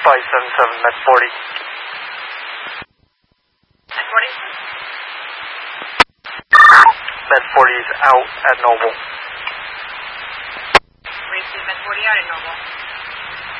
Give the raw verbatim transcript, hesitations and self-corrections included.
five seven seven, Med forty. Med forty? Med forty is out at Noble.